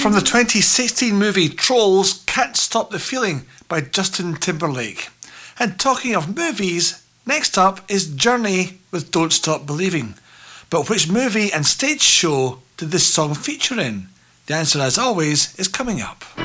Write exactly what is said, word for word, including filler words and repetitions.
from the twenty sixteen movie Trolls, Can't Stop the Feeling by Justin Timberlake. And talking of movies, next up is Journey with Don't Stop Believing. But which movie and stage show did this song feature in? The answer, as always, is coming up.